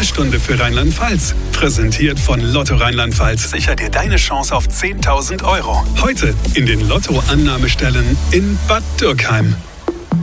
Sprechstunde für Rheinland-Pfalz. Präsentiert von Lotto Rheinland-Pfalz. Sicher dir deine Chance auf 10.000 €. Heute in den Lotto-Annahmestellen in Bad Dürkheim.